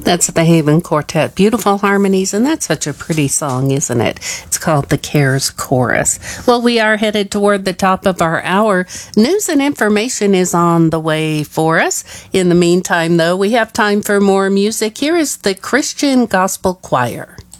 That's the Haven Quartet. Beautiful harmonies, and that's such a pretty song, isn't it? It's called the Cares Chorus. Well, we are headed toward the top of our hour. News and information is on the way for us. In the meantime, though, we have time for more music. Here is the Christian Gospel Choir.